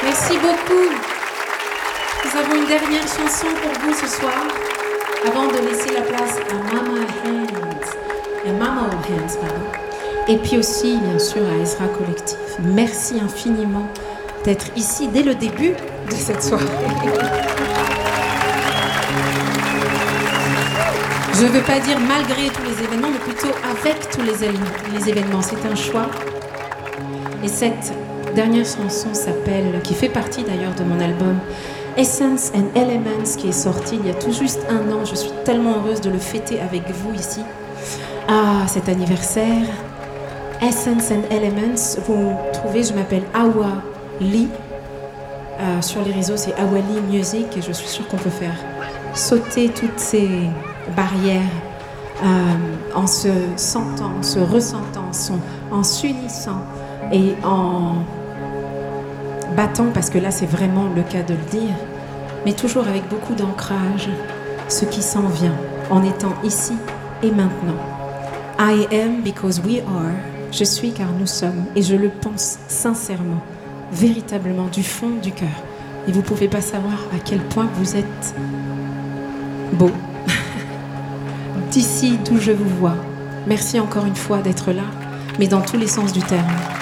Merci beaucoup. Nous avons une dernière chanson pour vous ce soir, avant de laisser la place à Mama Hands, pardon. Et puis aussi, bien sûr, à Ezra Collectif. Merci infiniment d'être ici dès le début de cette soirée. Je ne veux pas dire malgré tous les événements, mais plutôt avec tous les événements. C'est un choix. Et cette dernière chanson s'appelle, qui fait partie d'ailleurs de mon album Essence and Elements, qui est sorti il y a tout juste un an. Je suis tellement heureuse de le fêter avec vous ici. Ah, cet anniversaire. Essence and Elements, vous trouvez, je m'appelle Awa Lee. Sur les réseaux, c'est Awa Lee Music, et je suis sûre qu'on peut faire sauter toutes ces barrières en se sentant, en se ressentant, en s'unissant et en battant, parce que là c'est vraiment le cas de le dire, mais toujours avec beaucoup d'ancrage, ce qui s'en vient, en étant ici et maintenant. I am because we are. Je suis car nous sommes, et je le pense sincèrement, véritablement du fond du cœur. Et vous ne pouvez pas savoir à quel point vous êtes beau. D'ici d'où je vous vois. Merci encore une fois d'être là, mais dans tous les sens du terme.